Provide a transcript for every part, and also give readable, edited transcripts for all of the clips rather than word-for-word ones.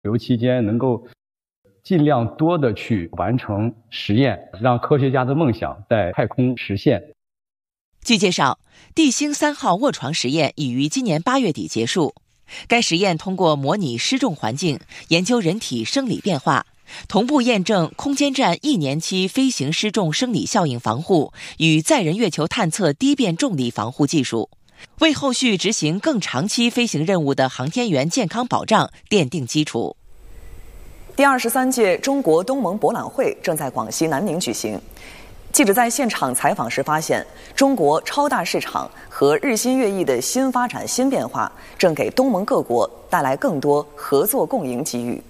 旅游期间能够尽量多的去完成实验，让科学家的梦想在太空实现。 据介绍，地星3号卧床实验已于今年8月底结束。该实验通过模拟失重环境，研究人体生理变化，同步验证空间站1年期飞行失重生理效应防护与载人月球探测低变重力防护技术，为后续执行更长期飞行任务的航天员健康保障奠定基础。 第23届中国东盟博览会正在广西南宁举行。记者在现场采访时发现，中国超大市场和日新月异的新发展新变化，正给东盟各国带来更多合作共赢机遇。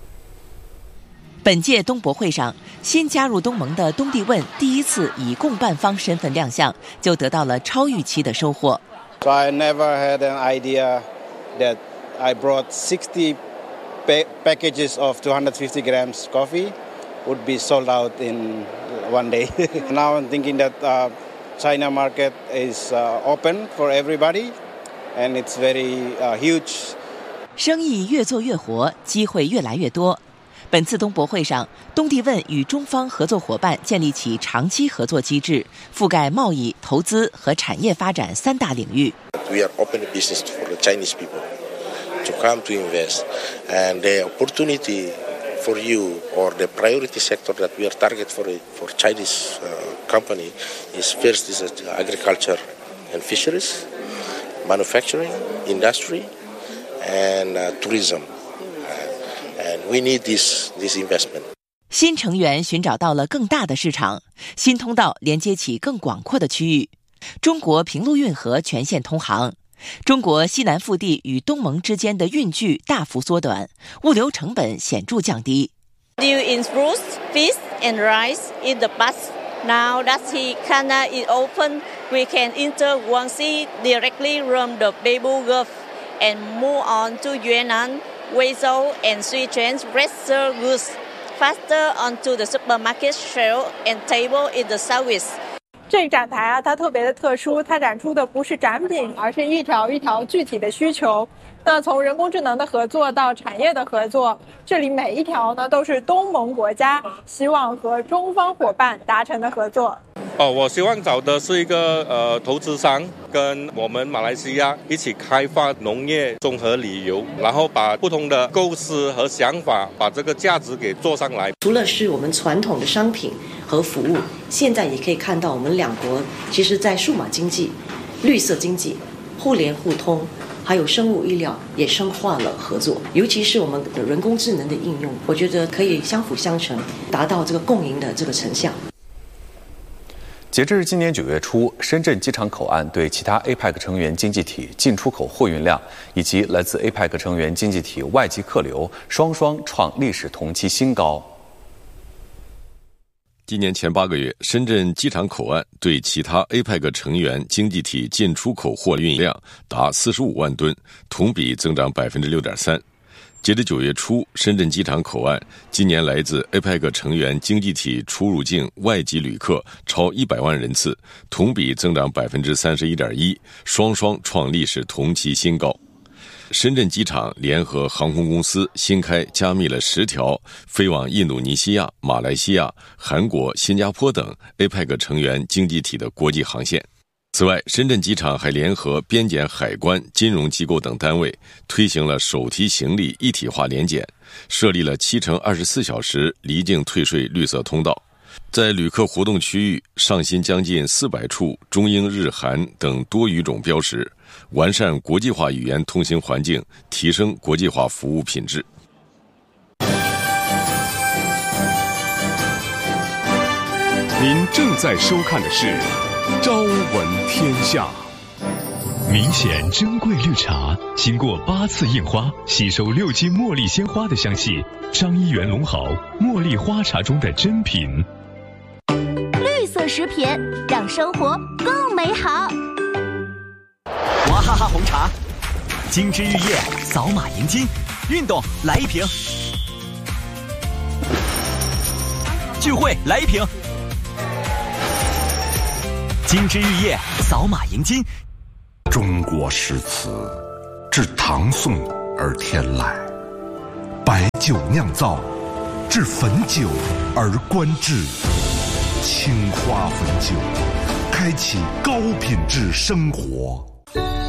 本届东博会上，新加入东盟的东帝汶第一次以共办方身份亮相，就得到了超预期的收获。 So I never had an idea that I brought 60 packages of 250 grams coffee would be sold out in one day. Now I'm thinking that China market is open for everybody, and it's very huge. 生意越做越活，机会越来越多。本次东博会上，东帝汶与中方合作伙伴建立起长期合作机制，覆盖贸易、投资和产业发展3大领域。 We are open business for the Chinese people to come to invest, and the opportunity for you or the priority sector that we are target for Chinese company is first is agriculture and fisheries, manufacturing, industry, and tourism. And we need this investment. 新成员寻找到了更大的市场，新通道连接起更广阔的区域。中国平陆运河全线通航，中国西南腹地与东盟之间的运距大幅缩短，物流成本显著降低。 Deal in fruits, fish, and rice in the past. Now that Canada is open, we can enter Guangxi directly from the Beibu Gulf and move on to Yunnan, Guizhou, and Sichuan's fresher goods faster onto the supermarket shelf and table in the southeast. 这个展台啊，它特别的特殊，它展出的不是展品，而是一条一条具体的需求。那从人工智能的合作到产业的合作，这里每一条呢都是东盟国家希望和中方伙伴达成的合作。 我希望找的是一个投资商，跟我们马来西亚一起开发农业综合旅游，然后把不同的构思和想法，把这个价值给做上来。 除了是我们传统的商品和服务，现在也可以看到我们两国其实在数码经济、绿色经济、互联互通，还有生物医疗也深化了合作，尤其是我们的人工智能的应用，我觉得可以相辅相成，达到这个共赢的这个成效。 截至今年9月初，深圳机场口岸对其他 APEC 成员经济体进出口货运量以及来自 APEC 成员经济体外籍客流双双创历史同期新高。 今年前8个月，深圳机场口岸对其他 APEC 成员经济体进出口货运量达45万吨，同比增长 6.3%。截至9月初，深圳机场口岸今年来自 APEC 成员经济体出入境外籍旅客超100万人次，同比增长 31.1%， 双双创历史同期新高。深圳机场联合航空公司新开加密了10条飞往印度尼西亚、马来西亚、韩国、新加坡等 APEC 成员经济体的国际航线。此外，深圳机场还联合边检、海关、金融机构等单位，推行了手提行李一体化联检，设立了7×24小时离境退税绿色通道。在旅客活动区域上新将近400处中英日韩等多语种标识，完善国际化语言通行环境，提升国际化服务品质。 您正在收看的是《朝闻天下》。明显珍贵绿茶经过8次印花，吸收6斤茉莉鲜花的香气，张一元龙豪茉莉花茶中的珍品。 绿色食品让生活更美好。 娃哈哈红茶，精致玉液，扫码赢金，运动来一瓶，聚会来一瓶，精致玉液，扫码赢金。 中国诗词，至唐宋而天来白酒酿造，至汾酒而观致。青花汾酒，开启高品质生活。